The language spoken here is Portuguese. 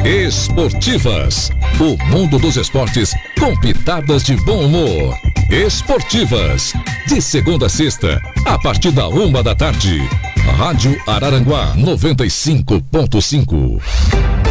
Esportivas, o mundo dos esportes com pitadas de bom humor. Esportivas, de segunda a sexta, a partir da 1 da tarde. Rádio Araranguá 95.5.